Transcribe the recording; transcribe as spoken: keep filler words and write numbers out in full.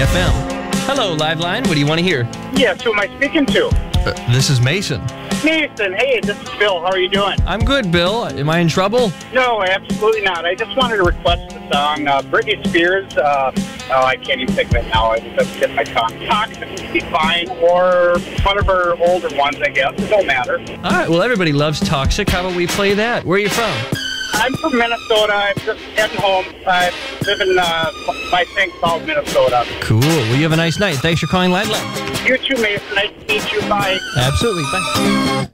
F M. Hello, Liveline. What do you want to hear? Yes, who am I speaking to? Uh, this is Mason. Mason, hey, this is Bill. How are you doing? I'm good, Bill. Am I in trouble? No, absolutely not. I just wanted to request a song. Uh, Britney Spears, uh, oh, I can't even think of it now. It doesn't get my tongue. Toxic would be fine, or one of her older ones, I guess. It don't matter. All right, well, everybody loves Toxic. How about we play that? Where are you from? I'm from Minnesota. I'm just heading home. I live in uh, my Saint Paul, Minnesota. Cool. Well, you have a nice night. Thanks for calling Liveline. You too, Mason. Nice to meet you. Bye. Absolutely. Bye.